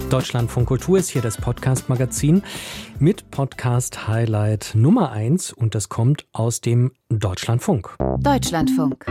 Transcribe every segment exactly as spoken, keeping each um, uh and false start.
Deutschlandfunk Kultur ist hier das Podcast-Magazin mit Podcast-Highlight Nummer eins und das kommt aus dem Deutschlandfunk. Deutschlandfunk.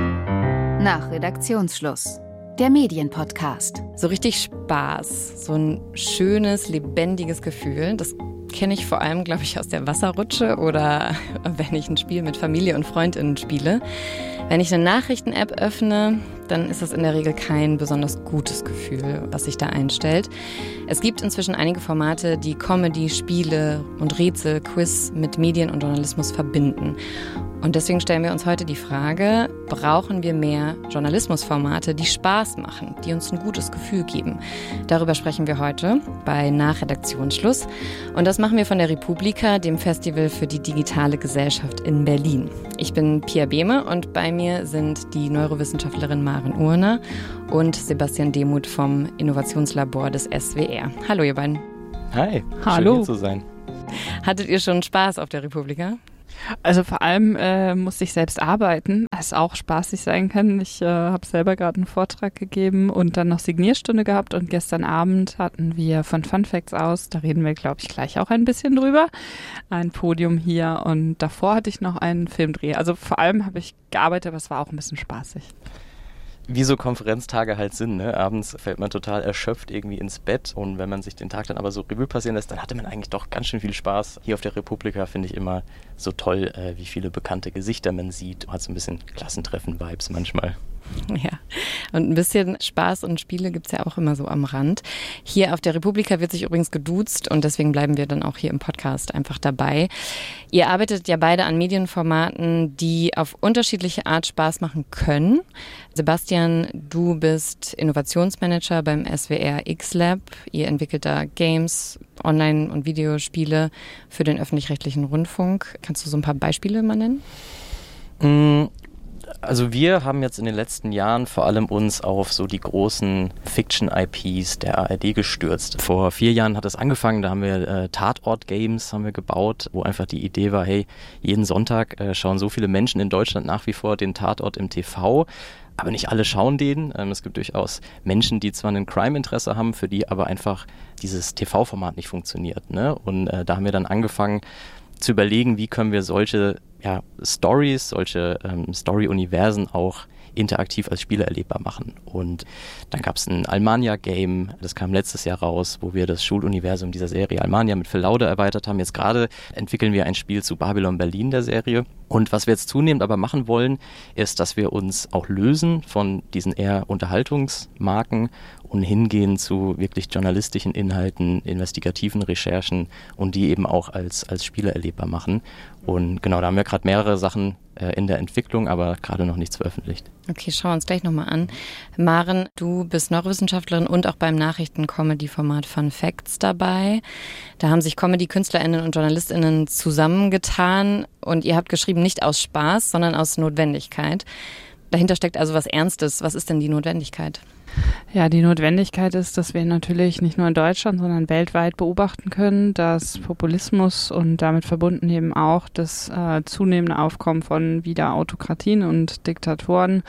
Nach Redaktionsschluss. Der Medienpodcast. So richtig Spaß, so ein schönes, lebendiges Gefühl, das kenne ich vor allem, glaube ich, aus der Wasserrutsche oder wenn ich ein Spiel mit Familie und FreundInnen spiele. Wenn ich eine Nachrichten-App öffne, dann ist das in der Regel kein besonders gutes Gefühl, was sich da einstellt. Es gibt inzwischen einige Formate, die Comedy, Spiele und Rätsel, Quiz mit Medien und Journalismus verbinden. Und deswegen stellen wir uns heute die Frage, brauchen wir mehr Journalismusformate, die Spaß machen, die uns ein gutes Gefühl geben? Darüber sprechen wir heute bei Nach Redaktionsschluss. Und das machen wir von der Republika, dem Festival für die digitale Gesellschaft in Berlin. Ich bin Pia Behme und bei mir sind die Neurowissenschaftlerin Maren Urner und Sebastian Demuth vom Innovationslabor des S W R. Hallo ihr beiden. Hi, Hallo. Schön hier zu sein. Hattet ihr schon Spaß auf der Republika? Also vor allem äh, musste ich selbst arbeiten, was auch spaßig sein kann. Ich äh, habe selber gerade einen Vortrag gegeben und dann noch Signierstunde gehabt und gestern Abend hatten wir von Fun Facts aus, da reden wir glaube ich gleich auch ein bisschen drüber, ein Podium hier und davor hatte ich noch einen Filmdreh. Also vor allem habe ich gearbeitet, aber es war auch ein bisschen spaßig. Wie so Konferenztage halt sind, ne? Abends fällt man total erschöpft irgendwie ins Bett und wenn man sich den Tag dann aber so Revue passieren lässt, dann hatte man eigentlich doch ganz schön viel Spaß. Hier auf der Republika finde ich immer so toll, äh, wie viele bekannte Gesichter man sieht. Hat so ein bisschen Klassentreffen-Vibes manchmal. Ja, und ein bisschen Spaß und Spiele gibt es ja auch immer so am Rand. Hier auf der Republika wird sich übrigens geduzt und deswegen bleiben wir dann auch hier im Podcast einfach dabei. Ihr arbeitet ja beide an Medienformaten, die auf unterschiedliche Art Spaß machen können. Sebastian, du bist Innovationsmanager beim S W R X-Lab. Ihr entwickelt da Games, Online- und Videospiele für den öffentlich-rechtlichen Rundfunk. Kannst du so ein paar Beispiele mal nennen? Mm. Also wir haben jetzt in den letzten Jahren vor allem uns auf so die großen Fiction-I Ps der A R D gestürzt. Vor vier Jahren hat es angefangen, da haben wir äh, Tatort-Games haben wir gebaut, wo einfach die Idee war, hey, jeden Sonntag äh, schauen so viele Menschen in Deutschland nach wie vor den Tatort im T V, aber nicht alle schauen den. Ähm, es gibt durchaus Menschen, die zwar ein Crime-Interesse haben, für die aber einfach dieses T V-Format nicht funktioniert, ne? Und äh, da haben wir dann angefangen zu überlegen, wie können wir solche ja, Stories, solche ähm, Story-Universen auch interaktiv als Spiele erlebbar machen. Und dann gab es ein Almania-Game, das kam letztes Jahr raus, wo wir das Schuluniversum dieser Serie Almania mit Phil Laude erweitert haben. Jetzt gerade entwickeln wir ein Spiel zu Babylon Berlin der Serie. Und was wir jetzt zunehmend aber machen wollen, ist, dass wir uns auch lösen von diesen eher Unterhaltungsmarken und hingehen zu wirklich journalistischen Inhalten, investigativen Recherchen und die eben auch als, als Spiele erlebbar machen. Und genau, da haben wir gerade mehrere Sachen äh, in der Entwicklung, aber gerade noch nichts veröffentlicht. Okay, schauen wir uns gleich nochmal an. Maren, du bist Neurowissenschaftlerin und auch beim Nachrichten-Comedy-Format Fun Facts dabei. Da haben sich Comedy-KünstlerInnen und JournalistInnen zusammengetan und ihr habt geschrieben, nicht aus Spaß, sondern aus Notwendigkeit. Dahinter steckt also was Ernstes. Was ist denn die Notwendigkeit? Ja, die Notwendigkeit ist, dass wir natürlich nicht nur in Deutschland, sondern weltweit beobachten können, dass Populismus und damit verbunden eben auch das äh, zunehmende Aufkommen von wieder Autokratien und Diktatoren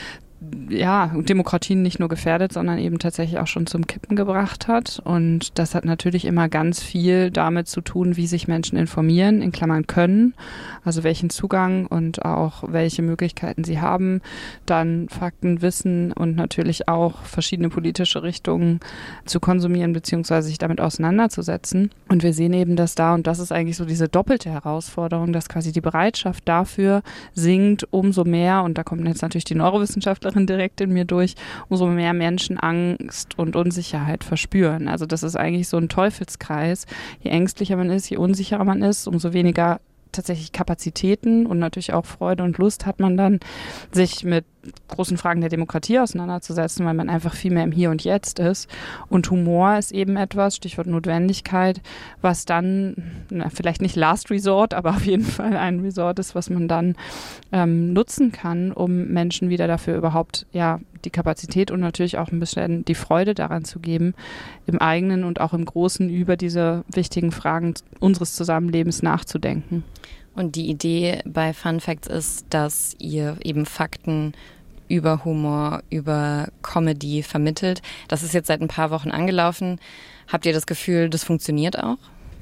ja, Demokratien nicht nur gefährdet, sondern eben tatsächlich auch schon zum Kippen gebracht hat. Und das hat natürlich immer ganz viel damit zu tun, wie sich Menschen informieren, in Klammern können, also welchen Zugang und auch welche Möglichkeiten sie haben, dann Fakten, Wissen und natürlich auch verschiedene politische Richtungen zu konsumieren beziehungsweise sich damit auseinanderzusetzen. Und wir sehen eben, dass da, und das ist eigentlich so diese doppelte Herausforderung, dass quasi die Bereitschaft dafür sinkt, umso mehr, und da kommt jetzt natürlich die Neurowissenschaftlerin direkt in mir durch, umso mehr Menschen Angst und Unsicherheit verspüren. Also das ist eigentlich so ein Teufelskreis. Je ängstlicher man ist, je unsicherer man ist, umso weniger tatsächlich Kapazitäten und natürlich auch Freude und Lust hat man dann, sich mit großen Fragen der Demokratie auseinanderzusetzen, weil man einfach viel mehr im Hier und Jetzt ist. Und Humor ist eben etwas, Stichwort Notwendigkeit, was dann, na, vielleicht nicht Last Resort, aber auf jeden Fall ein Resort ist, was man dann ähm, nutzen kann, um Menschen wieder dafür überhaupt, ja, die Kapazität und natürlich auch ein bisschen die Freude daran zu geben, im eigenen und auch im Großen über diese wichtigen Fragen unseres Zusammenlebens nachzudenken. Und die Idee bei Fun Facts ist, dass ihr eben Fakten über Humor, über Comedy vermittelt. Das ist jetzt seit ein paar Wochen angelaufen. Habt ihr das Gefühl, das funktioniert auch?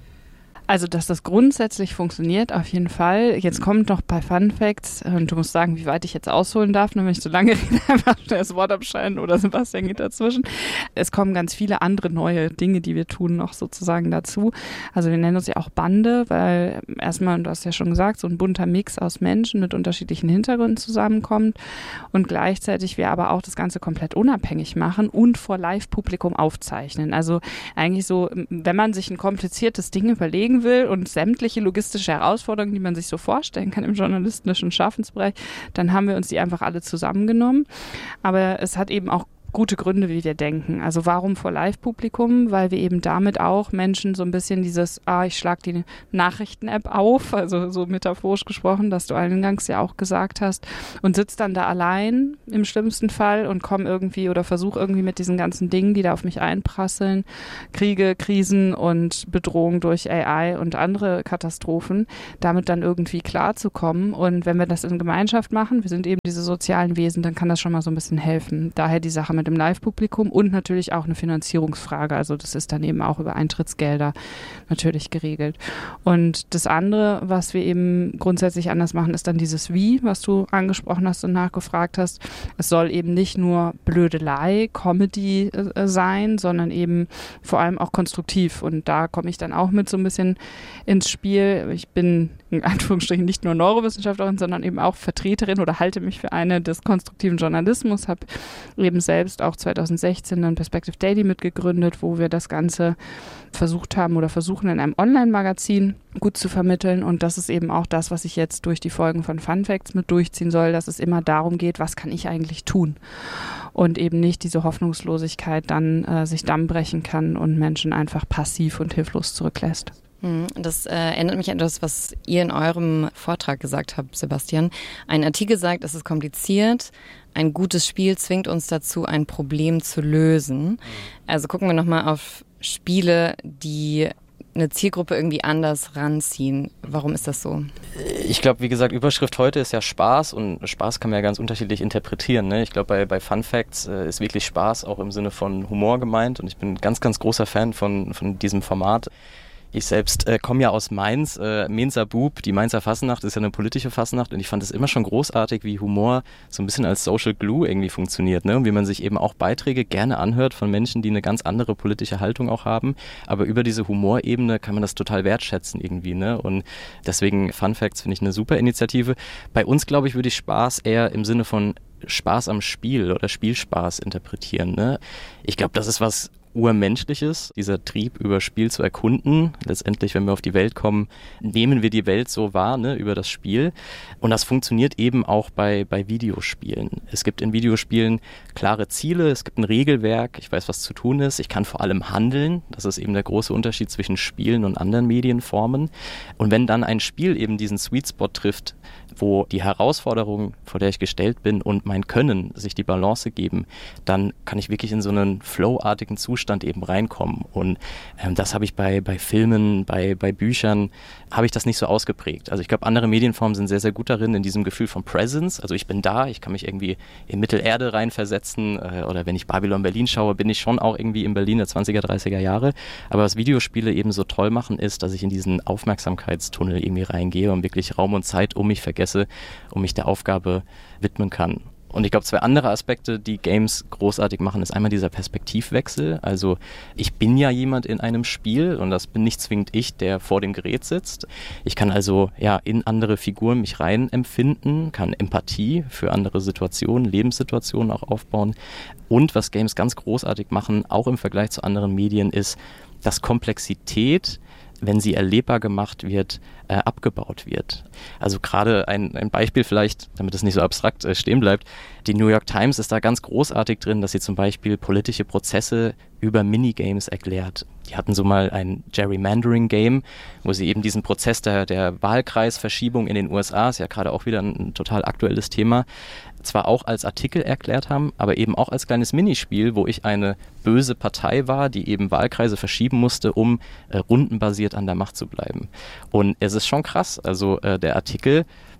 Also, dass das grundsätzlich funktioniert, auf jeden Fall. Jetzt kommt noch bei Fun Facts, und du musst sagen, wie weit ich jetzt ausholen darf, nur wenn ich so lange rede, einfach schnell das Wort abschneiden oder Sebastian geht dazwischen. Es kommen ganz viele andere neue Dinge, die wir tun, noch sozusagen dazu. Also wir nennen uns ja auch Bande, weil erstmal, und du hast ja schon gesagt, so ein bunter Mix aus Menschen mit unterschiedlichen Hintergründen zusammenkommt und gleichzeitig wir aber auch das Ganze komplett unabhängig machen und vor Live-Publikum aufzeichnen. Also eigentlich so, wenn man sich ein kompliziertes Ding überlegen will und sämtliche logistische Herausforderungen, die man sich so vorstellen kann im journalistischen Schaffensbereich, dann haben wir uns die einfach alle zusammengenommen. Aber es hat eben auch gute Gründe, wie wir denken. Also warum vor Live-Publikum? Weil wir eben damit auch Menschen so ein bisschen dieses, ah, ich schlag die Nachrichten-App auf, also so metaphorisch gesprochen, dass du eingangs ja auch gesagt hast, und sitzt dann da allein im schlimmsten Fall und komme irgendwie oder versuche irgendwie mit diesen ganzen Dingen, die da auf mich einprasseln, Kriege, Krisen und Bedrohung durch A I und andere Katastrophen, damit dann irgendwie klarzukommen. Und wenn wir das in Gemeinschaft machen, wir sind eben diese sozialen Wesen, dann kann das schon mal so ein bisschen helfen. Daher die Sache mit dem Live-Publikum und natürlich auch eine Finanzierungsfrage. Also das ist dann eben auch über Eintrittsgelder natürlich geregelt. Und das andere, was wir eben grundsätzlich anders machen, ist dann dieses Wie, was du angesprochen hast und nachgefragt hast. Es soll eben nicht nur Blödelei, Comedy äh, sein, sondern eben vor allem auch konstruktiv. Und da komme ich dann auch mit so ein bisschen ins Spiel. Ich bin in Anführungsstrichen nicht nur Neurowissenschaftlerin, sondern eben auch Vertreterin oder halte mich für eine des konstruktiven Journalismus, habe eben selbst auch zwanzig sechzehn dann Perspective Daily mitgegründet, wo wir das Ganze versucht haben oder versuchen in einem Online-Magazin gut zu vermitteln, und das ist eben auch das, was ich jetzt durch die Folgen von Fun Facts mit durchziehen soll, dass es immer darum geht, was kann ich eigentlich tun, und eben nicht diese Hoffnungslosigkeit dann äh, sich Damm brechen kann und Menschen einfach passiv und hilflos zurücklässt. Das äh, erinnert mich an etwas, was ihr in eurem Vortrag gesagt habt, Sebastian. Ein Artikel sagt, es ist kompliziert. Ein gutes Spiel zwingt uns dazu, ein Problem zu lösen. Also gucken wir nochmal auf Spiele, die eine Zielgruppe irgendwie anders ranziehen. Warum ist das so? Ich glaube, wie gesagt, Überschrift heute ist ja Spaß, und Spaß kann man ja ganz unterschiedlich interpretieren. Ne? Ich glaube, bei, bei Fun Facts äh, ist wirklich Spaß auch im Sinne von Humor gemeint, und ich bin ein ganz, ganz großer Fan von, von diesem Format. Ich selbst äh, komme ja aus Mainz, äh, Mainzer Bub, die Mainzer Fasnacht ist ja eine politische Fasnacht, und ich fand es immer schon großartig, wie Humor so ein bisschen als Social Glue irgendwie funktioniert, ne? Und wie man sich eben auch Beiträge gerne anhört von Menschen, die eine ganz andere politische Haltung auch haben, aber über diese Humorebene kann man das total wertschätzen irgendwie, ne? Und deswegen Fun Facts finde ich eine super Initiative. Bei uns, glaube ich, würde ich Spaß eher im Sinne von Spaß am Spiel oder Spielspaß interpretieren, ne? Ich glaube, das ist was Urmenschliches, dieser Trieb, über Spiel zu erkunden. Letztendlich, wenn wir auf die Welt kommen, nehmen wir die Welt so wahr, ne, über das Spiel. Und das funktioniert eben auch bei, bei Videospielen. Es gibt in Videospielen klare Ziele, es gibt ein Regelwerk, ich weiß, was zu tun ist, ich kann vor allem handeln. Das ist eben der große Unterschied zwischen Spielen und anderen Medienformen. Und wenn dann ein Spiel eben diesen Sweet Spot trifft, wo die Herausforderung, vor der ich gestellt bin, und mein Können sich die Balance geben, dann kann ich wirklich in so einen flowartigen Zustand eben reinkommen. Und ähm, das habe ich bei, bei Filmen, bei, bei Büchern, habe ich das nicht so ausgeprägt. Also ich glaube, andere Medienformen sind sehr, sehr gut darin, in diesem Gefühl von Presence. Also ich bin da, ich kann mich irgendwie in Mittelerde reinversetzen, äh, oder wenn ich Babylon Berlin schaue, bin ich schon auch irgendwie in Berlin der zwanziger, dreißiger Jahre. Aber was Videospiele eben so toll machen, ist, dass ich in diesen Aufmerksamkeitstunnel irgendwie reingehe und wirklich Raum und Zeit um mich vergesse, um mich der Aufgabe widmen kann. Und ich glaube, zwei andere Aspekte, die Games großartig machen, ist einmal dieser Perspektivwechsel. Also ich bin ja jemand in einem Spiel, und das bin nicht zwingend ich, der vor dem Gerät sitzt. Ich kann also ja in andere Figuren mich rein empfinden, kann Empathie für andere Situationen, Lebenssituationen auch aufbauen. Und was Games ganz großartig machen, auch im Vergleich zu anderen Medien, ist, dass Komplexität, wenn sie erlebbar gemacht wird, äh, abgebaut wird. Also gerade ein, ein Beispiel vielleicht, damit es nicht so abstrakt äh, stehen bleibt, die New York Times ist da ganz großartig drin, dass sie zum Beispiel politische Prozesse über Minigames erklärt. Die hatten so mal ein Gerrymandering-Game, wo sie eben diesen Prozess der, der Wahlkreisverschiebung in den U S A, ist ja gerade auch wieder ein, ein total aktuelles Thema, zwar auch als Artikel erklärt haben, aber eben auch als kleines Minispiel, wo ich eine böse Partei war, die eben Wahlkreise verschieben musste, um äh, rundenbasiert an der Macht zu bleiben. Und es ist schon krass, also äh, der Artikel,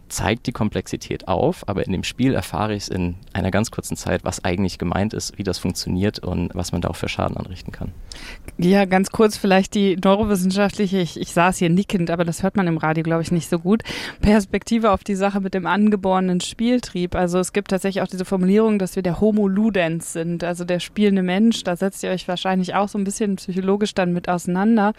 zeigt die Komplexität auf, aber in dem Spiel erfahre ich es in einer ganz kurzen Zeit, was eigentlich gemeint ist, wie das funktioniert und was man da auch für Schaden anrichten kann. Ja, ganz kurz vielleicht die neurowissenschaftliche, ich, ich saß hier nickend, aber das hört man im Radio, glaube ich, nicht so gut, Perspektive auf die Sache mit dem angeborenen Spieltrieb. Also es gibt tatsächlich auch diese Formulierung, dass wir der Homo Ludens sind, also der spielende Mensch. Da setzt ihr euch wahrscheinlich auch so ein bisschen psychologisch dann mit auseinander.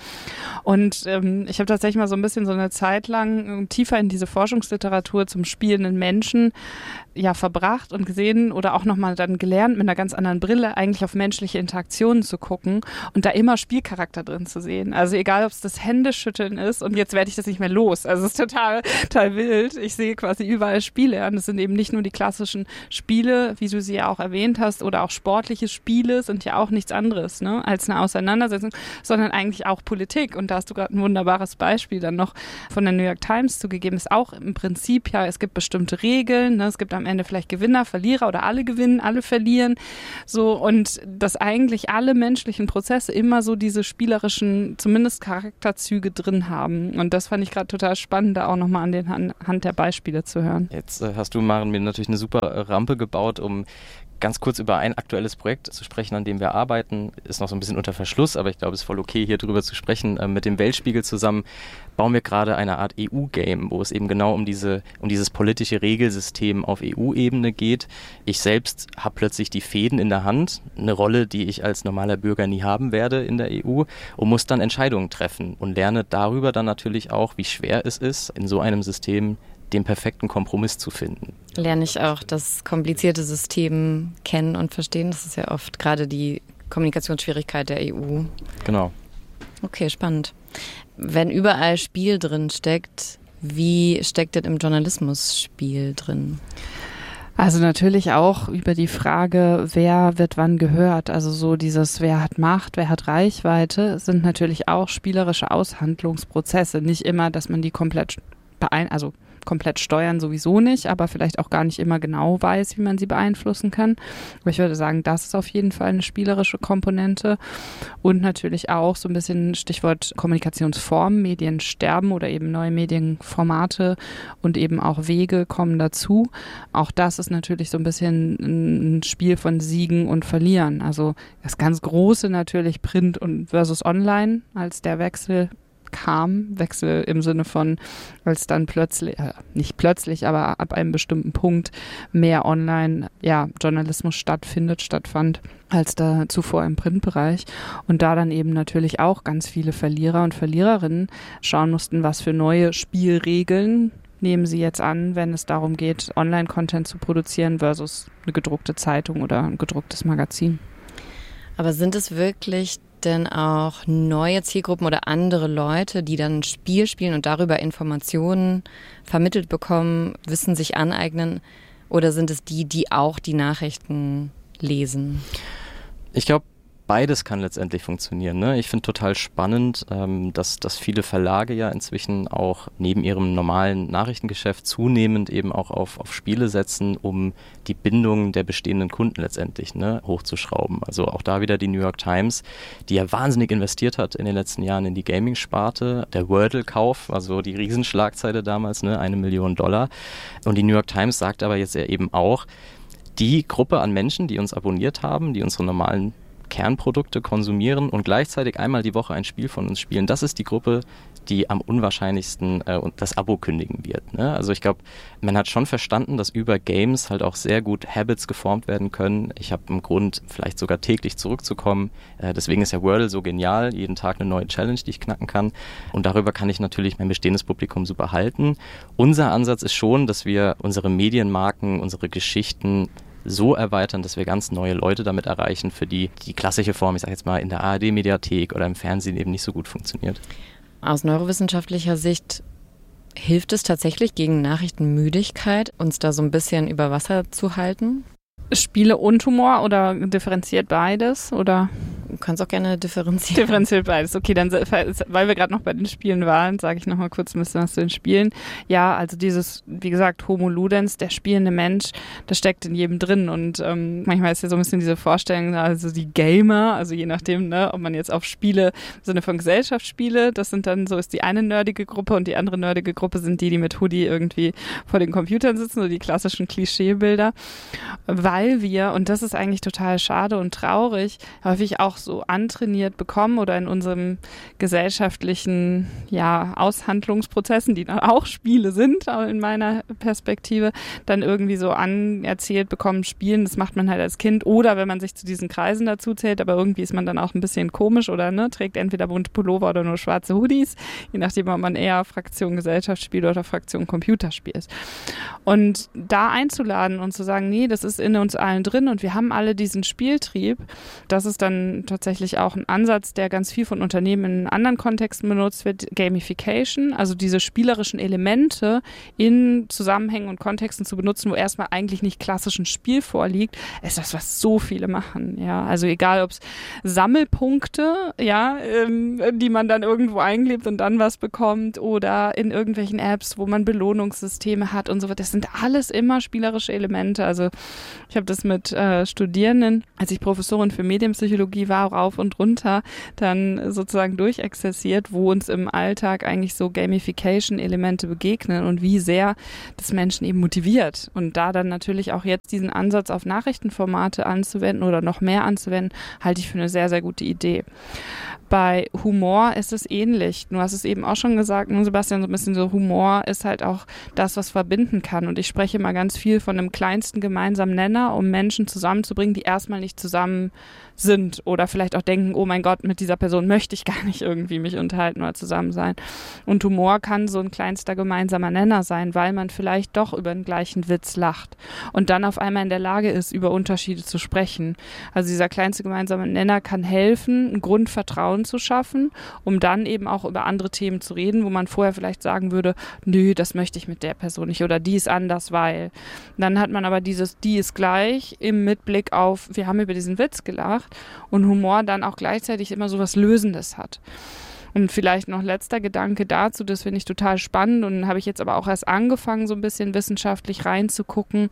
Und ähm, ich habe tatsächlich mal so ein bisschen so eine Zeit lang tiefer in diese Forschungsliteratur zum spielenden Menschen ja verbracht und gesehen oder auch nochmal dann gelernt, mit einer ganz anderen Brille eigentlich auf menschliche Interaktionen zu gucken und da immer Spielcharakter drin zu sehen. Also egal, ob es das Händeschütteln ist und jetzt werde ich das nicht mehr los. Also es ist total, total wild. Ich sehe quasi überall Spiele und es sind eben nicht nur die klassischen Spiele, wie du sie ja auch erwähnt hast, oder auch sportliche Spiele sind ja auch nichts anderes, ne, als eine Auseinandersetzung, sondern eigentlich auch Politik. Und da hast du gerade ein wunderbares Beispiel dann noch von der New York Times zugegeben. Ist auch im Prinzip, ja, es gibt bestimmte Regeln, ne, es gibt am Ende vielleicht Gewinner, Verlierer oder alle gewinnen, alle verlieren. So, und dass eigentlich alle menschlichen Prozesse immer so diese spielerischen, zumindest Charakterzüge drin haben. Und das fand ich gerade total spannend, da auch nochmal an den Hand der Beispiele zu hören. Jetzt äh, hast du, Maren, mir natürlich eine super äh, Rampe gebaut, um ganz kurz über ein aktuelles Projekt zu sprechen, an dem wir arbeiten. Ist noch so ein bisschen unter Verschluss, aber ich glaube, es ist voll okay, hier drüber zu sprechen. Ähm, mit dem Weltspiegel zusammen bauen wir gerade eine Art E U-Game, wo es eben genau um diese, um dieses politische Regelsystem auf E U-Ebene geht. Ich selbst habe plötzlich die Fäden in der Hand, eine Rolle, die ich als normaler Bürger nie haben werde in der E U, und muss dann Entscheidungen treffen und lerne darüber dann natürlich auch, wie schwer es ist, in so einem System den perfekten Kompromiss zu finden. Lerne ich auch das komplizierte System kennen und verstehen. Das ist ja oft gerade die Kommunikationsschwierigkeit der E U. Genau. Okay, spannend. Wenn überall Spiel drin steckt, wie steckt denn im Journalismus Spiel drin? Also natürlich auch über die Frage, wer wird wann gehört. Also so dieses, wer hat Macht, wer hat Reichweite, sind natürlich auch spielerische Aushandlungsprozesse. Nicht immer, dass man die komplett beein- also komplett steuern sowieso nicht, aber vielleicht auch gar nicht immer genau weiß, wie man sie beeinflussen kann. Aber ich würde sagen, das ist auf jeden Fall eine spielerische Komponente und natürlich auch so ein bisschen Stichwort Kommunikationsformen, Medien sterben oder eben neue Medienformate und eben auch Wege kommen dazu. Auch das ist natürlich so ein bisschen ein Spiel von Siegen und Verlieren. Also das ganz Große natürlich Print und versus Online als der Wechsel kam, Wechsel im Sinne von, als dann plötzlich, äh, nicht plötzlich, aber ab einem bestimmten Punkt mehr online, ja, Journalismus stattfindet, stattfand, als da zuvor im Printbereich. Und da dann eben natürlich auch ganz viele Verlierer und Verliererinnen schauen mussten, was für neue Spielregeln nehmen sie jetzt an, wenn es darum geht, Online-Content zu produzieren versus eine gedruckte Zeitung oder ein gedrucktes Magazin. Aber sind es wirklich denn auch neue Zielgruppen oder andere Leute, die dann ein Spiel spielen und darüber Informationen vermittelt bekommen, Wissen sich aneignen? Oder sind es die, die auch die Nachrichten lesen? Ich glaube, beides kann letztendlich funktionieren. Ne? Ich finde total spannend, ähm, dass, dass viele Verlage ja inzwischen auch neben ihrem normalen Nachrichtengeschäft zunehmend eben auch auf, auf Spiele setzen, um die Bindung der bestehenden Kunden letztendlich ne, hochzuschrauben. Also auch da wieder die New York Times, die ja wahnsinnig investiert hat in den letzten Jahren in die Gaming-Sparte. Der Wordle-Kauf, also die Riesenschlagzeile damals, ne, eine Million Dollar. Und die New York Times sagt aber jetzt ja eben auch, die Gruppe an Menschen, die uns abonniert haben, die unsere normalen Kernprodukte konsumieren und gleichzeitig einmal die Woche ein Spiel von uns spielen. Das ist die Gruppe, die am unwahrscheinlichsten äh, das Abo kündigen wird. Ne? Also ich glaube, man hat schon verstanden, dass über Games halt auch sehr gut Habits geformt werden können. Ich habe einen Grund, vielleicht sogar täglich zurückzukommen. Äh, deswegen ist ja Wordle so genial. Jeden Tag eine neue Challenge, die ich knacken kann. Und darüber kann ich natürlich mein bestehendes Publikum super halten. Unser Ansatz ist schon, dass wir unsere Medienmarken, unsere Geschichten so erweitern, dass wir ganz neue Leute damit erreichen, für die die klassische Form, ich sage jetzt mal, in der A R D-Mediathek oder im Fernsehen eben nicht so gut funktioniert. Aus neurowissenschaftlicher Sicht hilft es tatsächlich gegen Nachrichtenmüdigkeit, uns da so ein bisschen über Wasser zu halten? Spiele und Humor oder differenziert beides? Oder? kannst auch gerne differenzieren. Differenziert beides. Okay, dann, weil wir gerade noch bei den Spielen waren, sage ich noch mal kurz ein bisschen was zu den Spielen. Ja, also dieses, wie gesagt, Homo Ludens, der spielende Mensch, das steckt in jedem drin und ähm, manchmal ist ja so ein bisschen diese Vorstellung, also die Gamer, also je nachdem, ne, ob man jetzt auf Spiele im Sinne von Gesellschaftsspiele, das sind dann, so ist die eine nerdige Gruppe und die andere nerdige Gruppe sind die, die mit Hoodie irgendwie vor den Computern sitzen, so die klassischen Klischeebilder, weil wir, und das ist eigentlich total schade und traurig, häufig auch so antrainiert bekommen oder in unserem gesellschaftlichen ja, Aushandlungsprozessen, die dann auch Spiele sind, in meiner Perspektive, dann irgendwie so anerzählt bekommen, Spielen, das macht man halt als Kind oder wenn man sich zu diesen Kreisen dazu zählt, aber irgendwie ist man dann auch ein bisschen komisch oder ne, trägt entweder bunte Pullover oder nur schwarze Hoodies, je nachdem, ob man eher Fraktion Gesellschaftsspiel oder Fraktion Computerspiel ist. Und da einzuladen und zu sagen, nee, das ist in uns allen drin und wir haben alle diesen Spieltrieb, das ist dann tatsächlich auch ein Ansatz, der ganz viel von Unternehmen in anderen Kontexten benutzt wird, Gamification, also diese spielerischen Elemente in Zusammenhängen und Kontexten zu benutzen, wo erstmal eigentlich nicht klassischen Spiel vorliegt, ist das, was so viele machen. Ja, also egal, ob es Sammelpunkte, ja, ähm, die man dann irgendwo einglebt und dann was bekommt oder in irgendwelchen Apps, wo man Belohnungssysteme hat und so weiter. Das sind alles immer spielerische Elemente. Also ich habe das mit äh, Studierenden, als ich Professorin für Medienpsychologie war, rauf und runter, dann sozusagen durchexerziert, wo uns im Alltag eigentlich so Gamification-Elemente begegnen und wie sehr das Menschen eben motiviert. Und da dann natürlich auch jetzt diesen Ansatz auf Nachrichtenformate anzuwenden oder noch mehr anzuwenden, halte ich für eine sehr, sehr gute Idee. Bei Humor ist es ähnlich. Du hast es eben auch schon gesagt, ne, Sebastian, so ein bisschen so Humor ist halt auch das, was verbinden kann. Und ich spreche mal ganz viel von einem kleinsten gemeinsamen Nenner, um Menschen zusammenzubringen, die erstmal nicht zusammen sind oder vielleicht auch denken, oh mein Gott, mit dieser Person möchte ich gar nicht irgendwie mich unterhalten oder zusammen sein. Und Humor kann so ein kleinster gemeinsamer Nenner sein, weil man vielleicht doch über den gleichen Witz lacht und dann auf einmal in der Lage ist, über Unterschiede zu sprechen. Also dieser kleinste gemeinsame Nenner kann helfen, ein Grundvertrauen zu schaffen, um dann eben auch über andere Themen zu reden, wo man vorher vielleicht sagen würde, nö, das möchte ich mit der Person nicht oder die ist anders, weil. Dann hat man aber dieses, die ist gleich im Mitblick auf, wir haben über diesen Witz gelacht und Humor dann auch gleichzeitig immer so was Lösendes hat. Und vielleicht noch letzter Gedanke dazu, das finde ich total spannend und habe ich jetzt aber auch erst angefangen, so ein bisschen wissenschaftlich reinzugucken,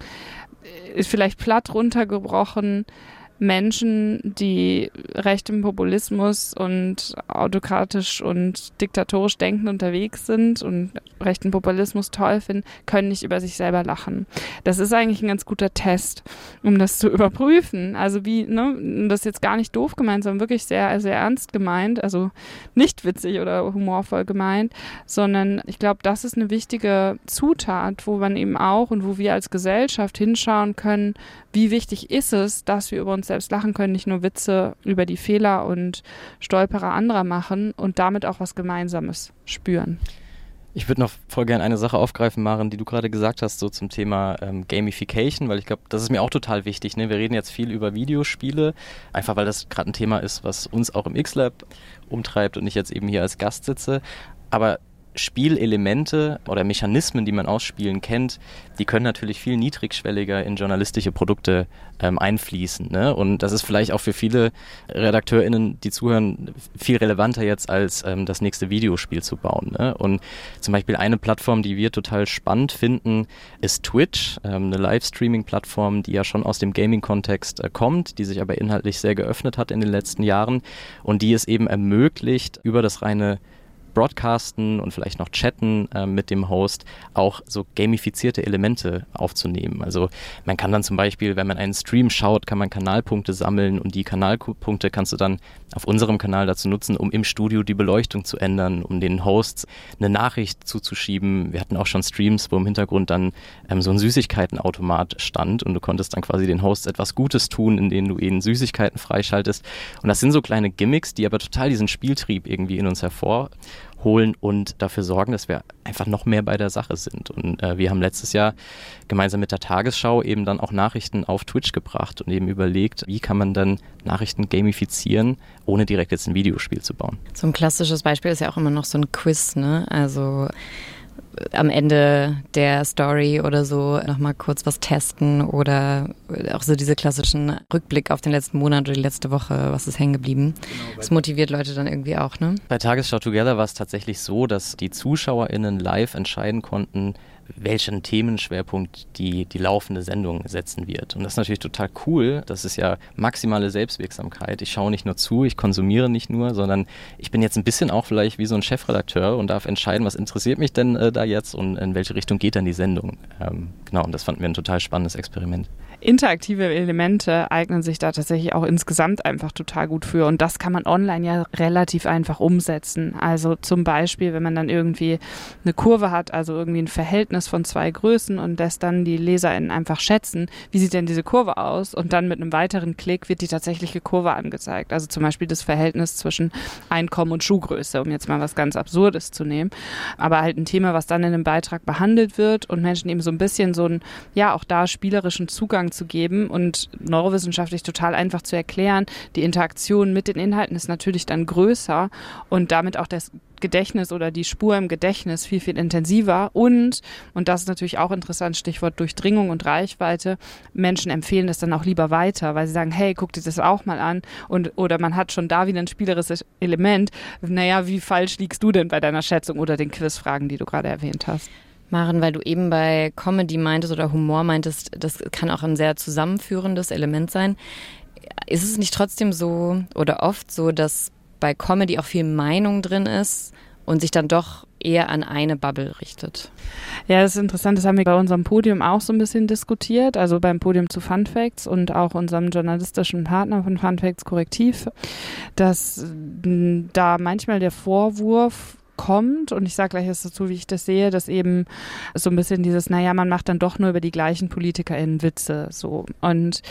ist vielleicht platt runtergebrochen, Menschen, die rechtem Populismus und autokratisch und diktatorisch denken unterwegs sind und rechten Populismus toll finden, können nicht über sich selber lachen. Das ist eigentlich ein ganz guter Test, um das zu überprüfen. Also wie, ne, das ist jetzt gar nicht doof gemeint, sondern wirklich sehr, sehr ernst gemeint, also nicht witzig oder humorvoll gemeint, sondern ich glaube, das ist eine wichtige Zutat, wo man eben auch und wo wir als Gesellschaft hinschauen können, wie wichtig ist es, dass wir über uns selbst lachen können, nicht nur Witze über die Fehler und Stolperer anderer machen und damit auch was Gemeinsames spüren. Ich würde noch voll gerne eine Sache aufgreifen, Maren, die du gerade gesagt hast, so zum Thema ähm, Gamification, weil ich glaube, das ist mir auch total wichtig. Ne? Wir reden jetzt viel über Videospiele, einfach weil das gerade ein Thema ist, was uns auch im X-Lab umtreibt und ich jetzt eben hier als Gast sitze. Aber Spielelemente oder Mechanismen, die man aus Spielen kennt, die können natürlich viel niedrigschwelliger in journalistische Produkte ähm, einfließen. Ne? Und das ist vielleicht auch für viele RedakteurInnen, die zuhören, viel relevanter jetzt als ähm, das nächste Videospiel zu bauen. Ne? Und zum Beispiel eine Plattform, die wir total spannend finden, ist Twitch, ähm, eine Livestreaming-Plattform, die ja schon aus dem Gaming-Kontext äh, kommt, die sich aber inhaltlich sehr geöffnet hat in den letzten Jahren und die es eben ermöglicht, über das reine Broadcasten und vielleicht noch Chatten äh, mit dem Host auch so gamifizierte Elemente aufzunehmen. Also man kann dann zum Beispiel, wenn man einen Stream schaut, kann man Kanalpunkte sammeln und die Kanalpunkte kannst du dann auf unserem Kanal dazu nutzen, um im Studio die Beleuchtung zu ändern, um den Hosts eine Nachricht zuzuschieben. Wir hatten auch schon Streams, wo im Hintergrund dann ähm, so ein Süßigkeitenautomat stand und du konntest dann quasi den Hosts etwas Gutes tun, indem du ihnen Süßigkeiten freischaltest. Und das sind so kleine Gimmicks, die aber total diesen Spieltrieb irgendwie in uns hervor holen und dafür sorgen, dass wir einfach noch mehr bei der Sache sind. Und äh, wir haben letztes Jahr gemeinsam mit der Tagesschau eben dann auch Nachrichten auf Twitch gebracht und eben überlegt, wie kann man dann Nachrichten gamifizieren, ohne direkt jetzt ein Videospiel zu bauen. So ein klassisches Beispiel ist ja auch immer noch so ein Quiz, ne? Also am Ende der Story oder so nochmal kurz was testen oder auch so diese klassischen Rückblick auf den letzten Monat oder die letzte Woche, was ist hängen geblieben. Genau, das motiviert Leute dann irgendwie auch, ne? Bei Tagesschau Together war es tatsächlich so, dass die ZuschauerInnen live entscheiden konnten, welchen Themenschwerpunkt die, die laufende Sendung setzen wird. Und das ist natürlich total cool. Das ist ja maximale Selbstwirksamkeit. Ich schaue nicht nur zu, ich konsumiere nicht nur, sondern ich bin jetzt ein bisschen auch vielleicht wie so ein Chefredakteur und darf entscheiden, was interessiert mich denn äh, da jetzt und in welche Richtung geht dann die Sendung. Ähm, genau, und das fanden wir ein total spannendes Experiment. Interaktive Elemente eignen sich da tatsächlich auch insgesamt einfach total gut für. Und das kann man online ja relativ einfach umsetzen. Also zum Beispiel, wenn man dann irgendwie eine Kurve hat, also irgendwie ein Verhältnis von zwei Größen und lässt dann die LeserInnen einfach schätzen, wie sieht denn diese Kurve aus? Und dann mit einem weiteren Klick wird die tatsächliche Kurve angezeigt. Also zum Beispiel das Verhältnis zwischen Einkommen und Schuhgröße, um jetzt mal was ganz Absurdes zu nehmen. Aber halt ein Thema, was dann in einem Beitrag behandelt wird und Menschen eben so ein bisschen so einen, ja, auch da spielerischen Zugang zu geben und neurowissenschaftlich total einfach zu erklären. Die Interaktion mit den Inhalten ist natürlich dann größer und damit auch das Gedächtnis oder die Spur im Gedächtnis viel, viel intensiver und, und das ist natürlich auch interessant, Stichwort Durchdringung und Reichweite, Menschen empfehlen das dann auch lieber weiter, weil sie sagen, hey, guck dir das auch mal an und oder man hat schon da wieder ein spielerisches Element. Naja, wie falsch liegst du denn bei deiner Schätzung oder den Quizfragen, die du gerade erwähnt hast? Maren, weil du eben bei Comedy meintest oder Humor meintest, das kann auch ein sehr zusammenführendes Element sein. Ist es nicht trotzdem so oder oft so, dass bei Comedy auch viel Meinung drin ist und sich dann doch eher an eine Bubble richtet? Ja, das ist interessant. Das haben wir bei unserem Podium auch so ein bisschen diskutiert, also beim Podium zu Fun Facts und auch unserem journalistischen Partner von Fun Facts Korrektiv, dass da manchmal der Vorwurf kommt, und ich sage gleich erst dazu, wie ich das sehe, dass eben so ein bisschen dieses, naja, man macht dann doch nur über die gleichen PolitikerInnen Witze, so. Und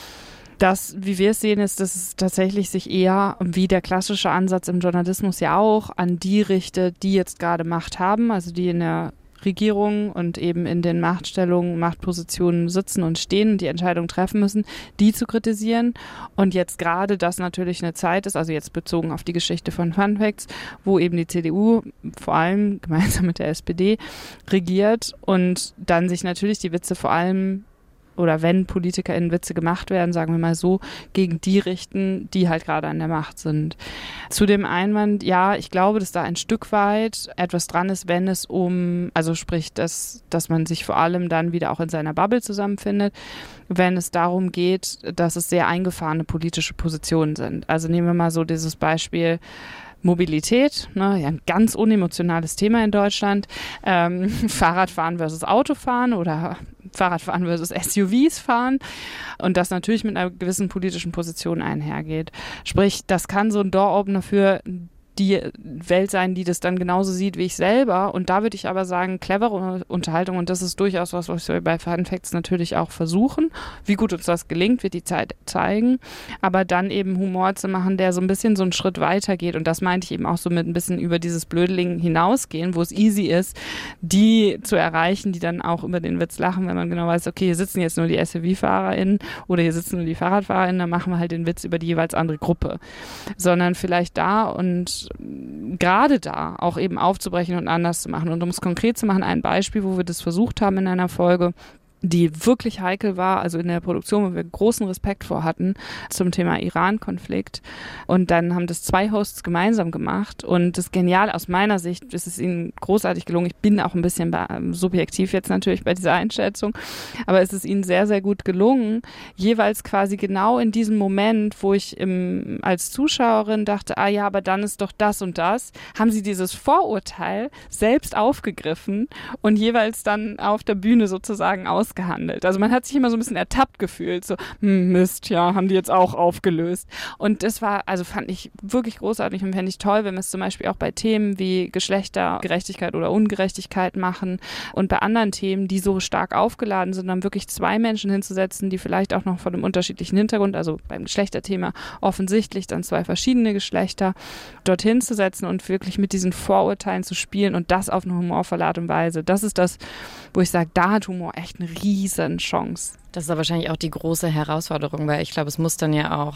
das, wie wir es sehen, ist, dass es tatsächlich sich eher, wie der klassische Ansatz im Journalismus ja auch, an die richtet, die jetzt gerade Macht haben, also die in der Regierung und eben in den Machtstellungen, Machtpositionen sitzen und stehen und die Entscheidungen treffen müssen, die zu kritisieren. Und jetzt gerade das natürlich eine Zeit ist, also jetzt bezogen auf die Geschichte von Fun Facts, wo eben die C D U vor allem gemeinsam mit der S P D regiert und dann sich natürlich die Witze vor allem oder wenn PolitikerInnen Witze gemacht werden, sagen wir mal so, gegen die richten, die halt gerade an der Macht sind. Zu dem Einwand, ja, ich glaube, dass da ein Stück weit etwas dran ist, wenn es um, also sprich, dass, dass man sich vor allem dann wieder auch in seiner Bubble zusammenfindet, wenn es darum geht, dass es sehr eingefahrene politische Positionen sind. Also nehmen wir mal so dieses Beispiel Mobilität, ne, ja, ein ganz unemotionales Thema in Deutschland. Ähm, Fahrradfahren versus Autofahren oder Fahrradfahren versus S U Vs fahren und das natürlich mit einer gewissen politischen Position einhergeht. Sprich, das kann so ein Door-Opener für die Welt sein, die das dann genauso sieht wie ich selber. Und da würde ich aber sagen, clevere Unterhaltung, und das ist durchaus was, was wir bei Fun Facts natürlich auch versuchen. Wie gut uns das gelingt, wird die Zeit zeigen. Aber dann eben Humor zu machen, der so ein bisschen so einen Schritt weiter geht. Und das meinte ich eben auch so mit ein bisschen über dieses Blödeling hinausgehen, wo es easy ist, die zu erreichen, die dann auch über den Witz lachen, wenn man genau weiß, okay, hier sitzen jetzt nur die S U V-FahrerInnen oder hier sitzen nur die FahrradfahrerInnen, dann machen wir halt den Witz über die jeweils andere Gruppe. Sondern vielleicht da und gerade da auch eben aufzubrechen und anders zu machen. Und um es konkret zu machen, ein Beispiel, wo wir das versucht haben in einer Folge, die wirklich heikel war, also in der Produktion, wo wir großen Respekt vor hatten zum Thema Iran-Konflikt. Und dann haben das zwei Hosts gemeinsam gemacht. Und das Geniale aus meiner Sicht ist es ihnen großartig gelungen. Ich bin auch ein bisschen subjektiv jetzt natürlich bei dieser Einschätzung, aber es ist ihnen sehr, sehr gut gelungen, jeweils quasi genau in diesem Moment, wo ich im, als Zuschauerin dachte, ah ja, aber dann ist doch das und das, haben sie dieses Vorurteil selbst aufgegriffen und jeweils dann auf der Bühne sozusagen aus gehandelt. Also man hat sich immer so ein bisschen ertappt gefühlt, so, hm, Mist, ja, haben die jetzt auch aufgelöst. Und das war, also fand ich wirklich großartig und fände ich toll, wenn wir es zum Beispiel auch bei Themen wie Geschlechtergerechtigkeit oder Ungerechtigkeit machen und bei anderen Themen, die so stark aufgeladen sind, dann wirklich zwei Menschen hinzusetzen, die vielleicht auch noch von einem unterschiedlichen Hintergrund, also beim Geschlechterthema offensichtlich dann zwei verschiedene Geschlechter, dorthin zu setzen und wirklich mit diesen Vorurteilen zu spielen und das auf eine humorvolle Art und Weise. Das ist das, wo ich sage, da hat Humor echt eine riesen Chance. Das ist aber wahrscheinlich auch die große Herausforderung, weil ich glaube, es muss dann ja auch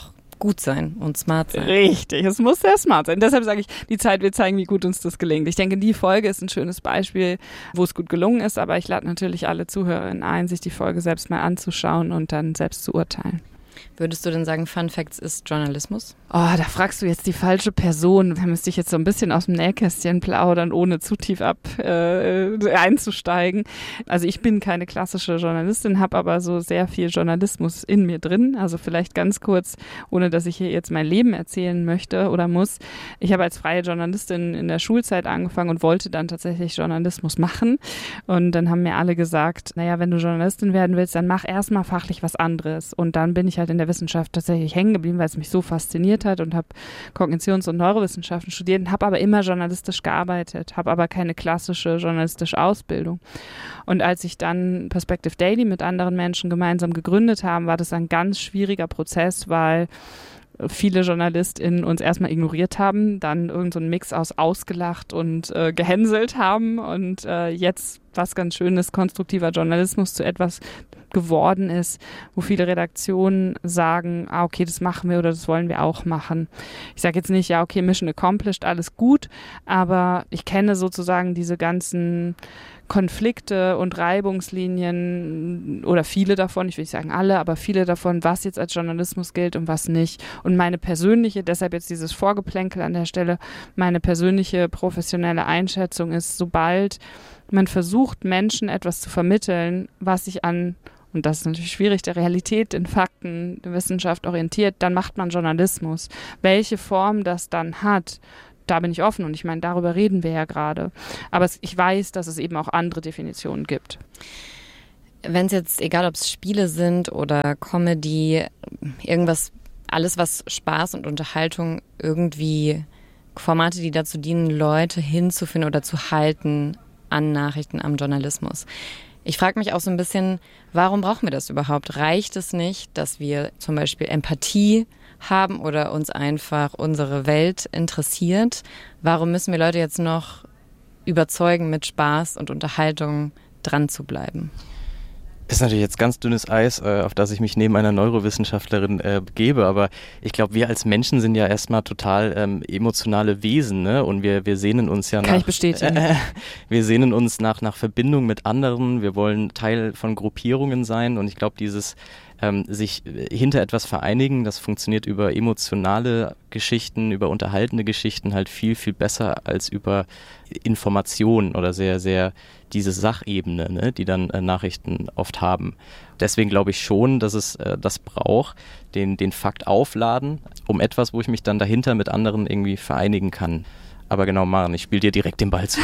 gut sein und smart sein. Richtig, es muss sehr smart sein. Deshalb sage ich, die Zeit wird zeigen, wie gut uns das gelingt. Ich denke, die Folge ist ein schönes Beispiel, wo es gut gelungen ist, aber ich lade natürlich alle Zuhörerinnen ein, sich die Folge selbst mal anzuschauen und dann selbst zu urteilen. Würdest du denn sagen, Fun Facts ist Journalismus? Oh, da fragst du jetzt die falsche Person. Da müsste ich jetzt so ein bisschen aus dem Nähkästchen plaudern, ohne zu tief ab äh, einzusteigen. Also ich bin keine klassische Journalistin, habe aber so sehr viel Journalismus in mir drin. Also vielleicht ganz kurz, ohne dass ich hier jetzt mein Leben erzählen möchte oder muss. Ich habe als freie Journalistin in der Schulzeit angefangen und wollte dann tatsächlich Journalismus machen. Und dann haben mir alle gesagt, naja, wenn du Journalistin werden willst, dann mach erstmal fachlich was anderes. Und dann bin ich halt in der Wissenschaft tatsächlich hängen geblieben, weil es mich so fasziniert hat und habe Kognitions- und Neurowissenschaften studiert und habe aber immer journalistisch gearbeitet, habe aber keine klassische journalistische Ausbildung. Und als ich dann Perspective Daily mit anderen Menschen gemeinsam gegründet haben, war das ein ganz schwieriger Prozess, weil viele JournalistInnen uns erstmal ignoriert haben, dann irgend so einen Mix aus ausgelacht und äh, gehänselt haben und äh, jetzt was ganz Schönes, konstruktiver Journalismus zu etwas geworden ist, wo viele Redaktionen sagen, ah, okay, das machen wir oder das wollen wir auch machen. Ich sage jetzt nicht, ja, okay, Mission accomplished, alles gut, aber ich kenne sozusagen diese ganzen Konflikte und Reibungslinien oder viele davon, ich will nicht sagen alle, aber viele davon, was jetzt als Journalismus gilt und was nicht. Und meine persönliche, deshalb jetzt dieses Vorgeplänkel an der Stelle, meine persönliche professionelle Einschätzung ist, sobald man versucht, Menschen etwas zu vermitteln, was sich an, und das ist natürlich schwierig, der Realität, den Fakten, der Wissenschaft orientiert, dann macht man Journalismus. Welche Form das dann hat, da bin ich offen und ich meine, darüber reden wir ja gerade. Aber es, ich weiß, dass es eben auch andere Definitionen gibt. Wenn es jetzt, egal ob es Spiele sind oder Comedy, irgendwas, alles was Spaß und Unterhaltung irgendwie, Formate, die dazu dienen, Leute hinzuführen oder zu halten an Nachrichten, am Journalismus. Ich frage mich auch so ein bisschen, warum brauchen wir das überhaupt? Reicht es nicht, dass wir zum Beispiel Empathie haben oder uns einfach unsere Welt interessiert? Warum müssen wir Leute jetzt noch überzeugen, mit Spaß und Unterhaltung dran zu bleiben? Das ist natürlich jetzt ganz dünnes Eis, äh, auf das ich mich neben einer Neurowissenschaftlerin äh, begebe, aber ich glaube, wir als Menschen sind ja erstmal total ähm, emotionale Wesen, ne? Und wir, wir sehnen uns ja nach... Kann ich bestätigen. Äh, wir sehnen uns nach, nach Verbindung mit anderen, wir wollen Teil von Gruppierungen sein und ich glaube, dieses ähm, sich hinter etwas vereinigen, das funktioniert über emotionale Geschichten, über unterhaltende Geschichten halt viel, viel besser als über Informationen oder sehr, sehr diese Sachebene, ne, die dann äh, Nachrichten oft haben. Deswegen glaube ich schon, dass es äh, das braucht, den, den Fakt aufladen, um etwas, wo ich mich dann dahinter mit anderen irgendwie vereinigen kann. Aber genau, Maren, ich spiele dir direkt den Ball zu.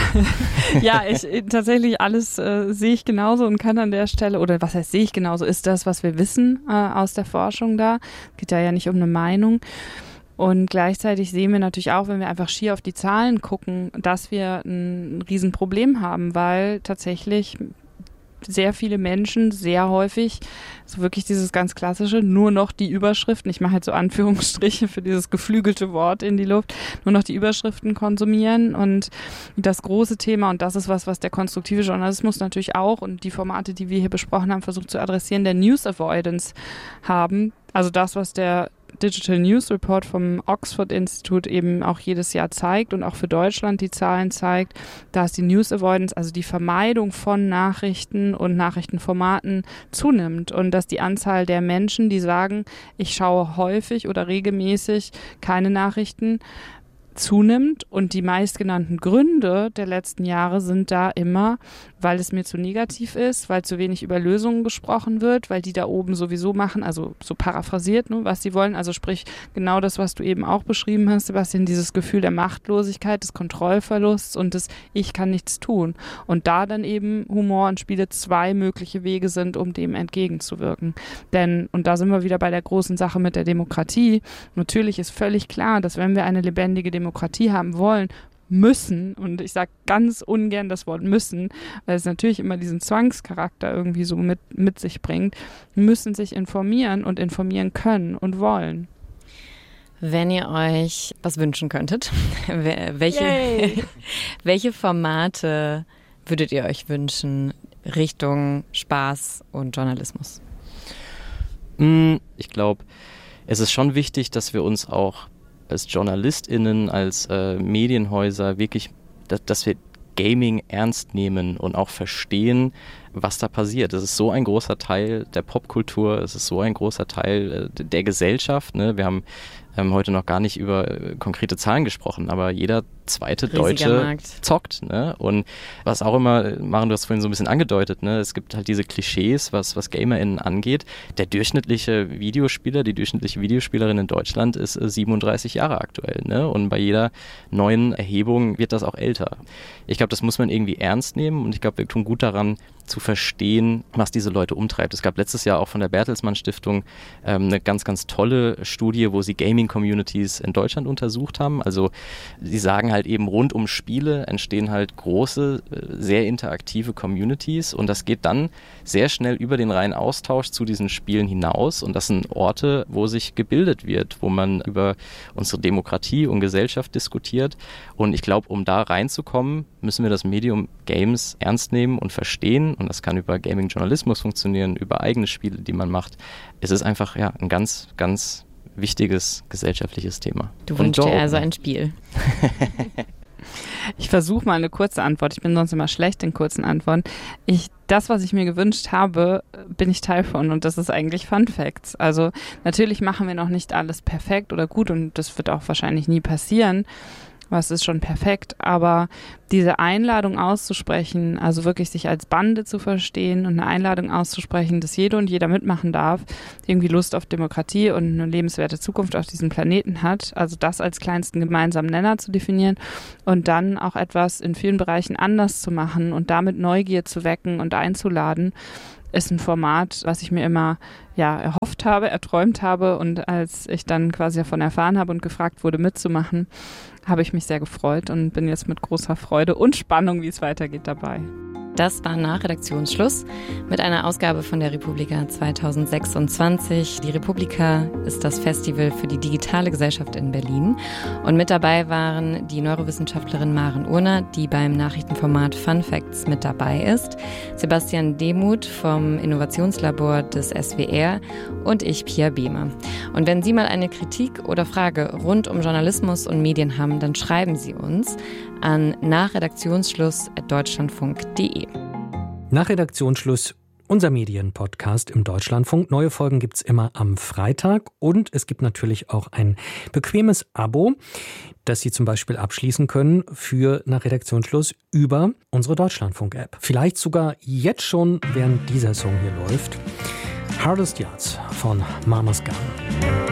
Ja, ich tatsächlich alles äh, sehe ich genauso und kann an der Stelle, oder was heißt sehe ich genauso, ist das, was wir wissen äh, aus der Forschung da. Es geht ja ja nicht um eine Meinung. Und gleichzeitig sehen wir natürlich auch, wenn wir einfach schier auf die Zahlen gucken, dass wir ein Riesenproblem haben, weil tatsächlich sehr viele Menschen sehr häufig, so wirklich dieses ganz klassische, nur noch die Überschriften, ich mache halt so Anführungsstriche für dieses geflügelte Wort in die Luft, nur noch die Überschriften konsumieren und das große Thema, und das ist was, was der konstruktive Journalismus natürlich auch und die Formate, die wir hier besprochen haben, versucht zu adressieren, der News Avoidance haben. Also das, was der Digital News Report vom Oxford Institute eben auch jedes Jahr zeigt und auch für Deutschland die Zahlen zeigt, dass die News Avoidance, also die Vermeidung von Nachrichten und Nachrichtenformaten zunimmt und dass die Anzahl der Menschen, die sagen, ich schaue häufig oder regelmäßig keine Nachrichten, zunimmt und die meistgenannten Gründe der letzten Jahre sind da immer, weil es mir zu negativ ist, weil zu wenig über Lösungen gesprochen wird, weil die da oben sowieso machen, also so paraphrasiert, ne, was sie wollen, also sprich genau das, was du eben auch beschrieben hast, Sebastian, dieses Gefühl der Machtlosigkeit, des Kontrollverlusts und des Ich kann nichts tun und da dann eben Humor und Spiele zwei mögliche Wege sind, um dem entgegenzuwirken, denn, und da sind wir wieder bei der großen Sache mit der Demokratie, natürlich ist völlig klar, dass wenn wir eine lebendige Demokratie Demokratie haben wollen, müssen, und ich sage ganz ungern das Wort müssen, weil es natürlich immer diesen Zwangscharakter irgendwie so mit, mit sich bringt, müssen sich informieren und informieren können und wollen. Wenn ihr euch was wünschen könntet, welche, welche Formate würdet ihr euch wünschen Richtung Spaß und Journalismus? Ich glaube, es ist schon wichtig, dass wir uns auch als JournalistInnen, als äh, Medienhäuser wirklich, dass, dass wir Gaming ernst nehmen und auch verstehen, was da passiert. Es ist so ein großer Teil der Popkultur, es ist so ein großer Teil äh, der Gesellschaft. Ne? Wir haben ähm, heute noch gar nicht über äh, konkrete Zahlen gesprochen, aber jeder zweite Riesiger Deutsche Markt. zockt. Ne? Und was auch immer, Maren, du hast vorhin so ein bisschen angedeutet, ne? Es gibt halt diese Klischees, was, was GamerInnen angeht. Der durchschnittliche Videospieler, die durchschnittliche Videospielerin in Deutschland ist äh, siebenunddreißig Jahre aktuell. Ne? Und bei jeder neuen Erhebung wird das auch älter. Ich glaube, das muss man irgendwie ernst nehmen und ich glaube, wir tun gut daran, zu verstehen, was diese Leute umtreibt. Es gab letztes Jahr auch von der Bertelsmann Stiftung ähm, eine ganz, ganz tolle Studie, wo sie Gaming-Communities in Deutschland untersucht haben. Also sie sagen halt eben, rund um Spiele entstehen halt große, sehr interaktive Communities und das geht dann sehr schnell über den reinen Austausch zu diesen Spielen hinaus und das sind Orte, wo sich gebildet wird, wo man über unsere Demokratie und Gesellschaft diskutiert und ich glaube, um da reinzukommen, müssen wir das Medium Games ernst nehmen und verstehen. Und das kann über Gaming-Journalismus funktionieren, über eigene Spiele, die man macht. Es ist einfach ja ein ganz, ganz wichtiges gesellschaftliches Thema. Du wünschst dir also ein Spiel. Ich versuche mal eine kurze Antwort. Ich bin sonst immer schlecht in kurzen Antworten. Ich, das, was ich mir gewünscht habe, bin ich Teil von und das ist eigentlich Fun Facts. Also natürlich machen wir noch nicht alles perfekt oder gut und das wird auch wahrscheinlich nie passieren. Was ist schon perfekt, aber diese Einladung auszusprechen, also wirklich sich als Bande zu verstehen und eine Einladung auszusprechen, dass jede und jeder mitmachen darf, die irgendwie Lust auf Demokratie und eine lebenswerte Zukunft auf diesem Planeten hat, also das als kleinsten gemeinsamen Nenner zu definieren und dann auch etwas in vielen Bereichen anders zu machen und damit Neugier zu wecken und einzuladen, ist ein Format, was ich mir immer ja, erhofft habe, erträumt habe und als ich dann quasi davon erfahren habe und gefragt wurde mitzumachen, habe ich mich sehr gefreut und bin jetzt mit großer Freude und Spannung, wie es weitergeht, dabei. Das war nach Redaktionsschluss mit einer Ausgabe von der Republika zwanzig sechsundzwanzig. Die Republika ist das Festival für die digitale Gesellschaft in Berlin. Und mit dabei waren die Neurowissenschaftlerin Maren Urner, die beim Nachrichtenformat Fun Facts mit dabei ist, Sebastian Demuth vom Innovationslabor des S W R und ich, Pia Behmer. Und wenn Sie mal eine Kritik oder Frage rund um Journalismus und Medien haben, dann schreiben Sie uns an nachredaktionsschluss at deutschlandfunk punkt de. Nach Redaktionsschluss, unser Medienpodcast im Deutschlandfunk. Neue Folgen gibt's immer am Freitag und es gibt natürlich auch ein bequemes Abo, das Sie zum Beispiel abschließen können für Nach Redaktionsschluss über unsere Deutschlandfunk-App. Vielleicht sogar jetzt schon, während dieser Song hier läuft. Hardest Yards von Mama's Gun.